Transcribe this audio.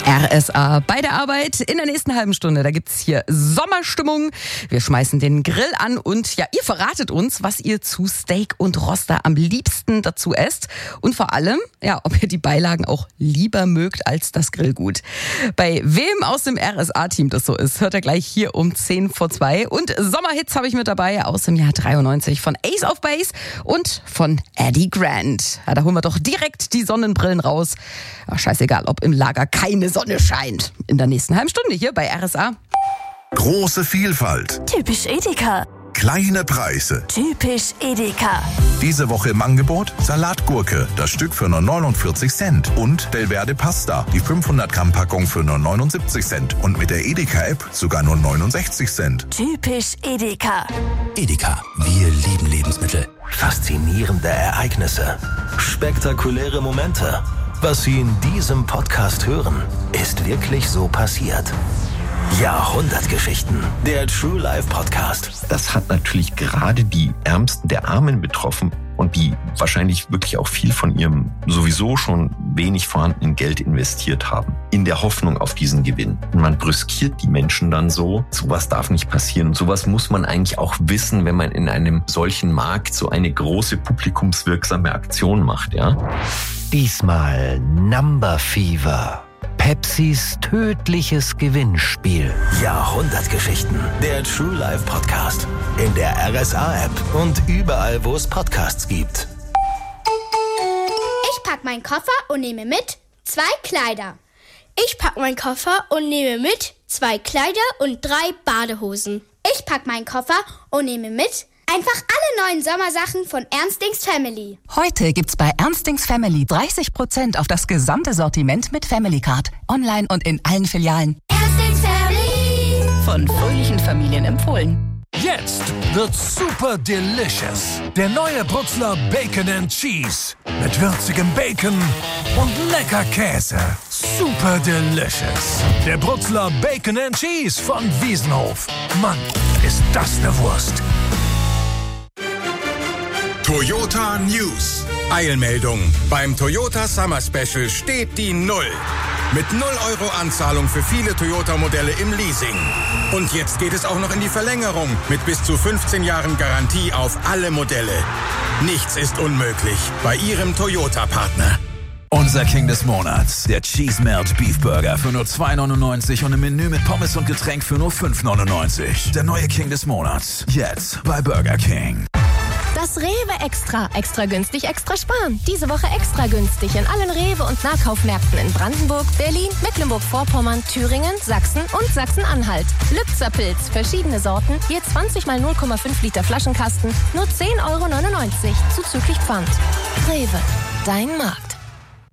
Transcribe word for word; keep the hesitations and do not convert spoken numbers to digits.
R S A bei der Arbeit. In der nächsten halben Stunde, da gibt's hier Sommerstimmung. Wir schmeißen den Grill an und ja, ihr verratet uns, was ihr zu Steak und Roster am liebsten dazu esst. Und vor allem, ja, ob ihr die Beilagen auch lieber mögt als das Grillgut. Bei wem aus dem R S A-Team das so ist, hört ihr gleich hier um zehn vor zwei. Und Sommerhits habe ich mit dabei aus dem Jahr dreiundneunzig von Ace of Base und von Eddie Grant. Ja, da holen wir doch direkt die Sonnenbrillen raus. Ach, scheißegal, ob im Lager keine Sonne scheint. In der nächsten halben Stunde hier bei R S A. Große Vielfalt. Typisch Edeka. Kleine Preise. Typisch Edeka. Diese Woche im Angebot Salatgurke, das Stück für nur neunundvierzig Cent. Und Belverde Pasta, die fünfhundert Gramm Packung für nur neunundsiebzig Cent. Und mit der Edeka-App sogar nur neunundsechzig Cent. Typisch Edeka. Edeka, wir lieben Lebensmittel. Faszinierende Ereignisse. Spektakuläre Momente. Was Sie in diesem Podcast hören, ist wirklich so passiert. Jahrhundertgeschichten. Der True Life Podcast. Das hat natürlich gerade die Ärmsten der Armen betroffen und die wahrscheinlich wirklich auch viel von ihrem sowieso schon wenig vorhandenen Geld investiert haben, in der Hoffnung auf diesen Gewinn. Und man brüskiert die Menschen dann so. Sowas darf nicht passieren. Und sowas muss man eigentlich auch wissen, wenn man in einem solchen Markt so eine große publikumswirksame Aktion macht, ja? Diesmal Number Fever. Pepsis tödliches Gewinnspiel. Jahrhundertgeschichten. Der True Life Podcast. In der R S A-App und überall, wo es Podcasts gibt. Ich pack meinen Koffer und nehme mit zwei Kleider. Ich pack meinen Koffer und nehme mit zwei Kleider und drei Badehosen. Ich pack meinen Koffer und nehme mit einfach alle neuen Sommersachen von Ernstings Family. Heute gibt's bei Ernstings Family dreißig Prozent auf das gesamte Sortiment mit Family Card. Online und in allen Filialen. Ernstings Family. Von fröhlichen Familien empfohlen. Jetzt wird's super delicious. Der neue Brutzler Bacon and Cheese. Mit würzigem Bacon und lecker Käse. Super delicious. Der Brutzler Bacon and Cheese von Wiesenhof. Mann, ist das eine Wurst. Toyota News. Eilmeldung. Beim Toyota Summer Special steht die Null. Mit null Euro Anzahlung für viele Toyota-Modelle im Leasing. Und jetzt geht es auch noch in die Verlängerung mit bis zu fünfzehn Jahren Garantie auf alle Modelle. Nichts ist unmöglich bei Ihrem Toyota-Partner. Unser King des Monats, der Cheese Melt Beef Burger für nur zwei neunundneunzig und im Menü mit Pommes und Getränk für nur fünf neunundneunzig. Der neue King des Monats, jetzt bei Burger King. Das Rewe Extra. Extra günstig, extra sparen. Diese Woche extra günstig in allen Rewe- und Nahkaufmärkten in Brandenburg, Berlin, Mecklenburg-Vorpommern, Thüringen, Sachsen und Sachsen-Anhalt. Lübzer Pilz, verschiedene Sorten, je zwanzig mal null Komma fünf Liter Flaschenkasten, nur zehn Euro neunundneunzig, zuzüglich Pfand. Rewe, dein Markt.